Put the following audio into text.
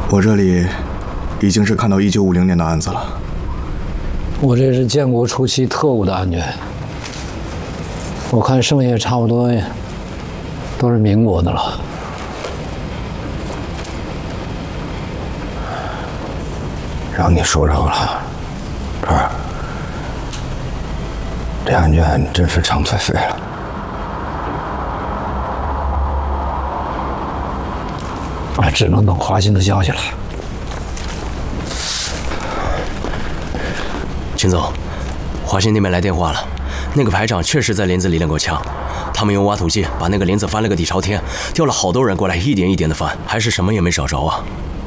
我这里已经是看到1950年的案子了。 我这是建国初期特务的案卷，我看剩下差不多都是民国的了。 让你说着了，这案卷真是长腿废了。 只能等华新的消息了。 秦总，华新那边来电话了，那个排长确实在林子里练过枪，他们用挖土机把那个林子翻了个底朝天，调了好多人过来，一点一点的翻，还是什么也没找着啊。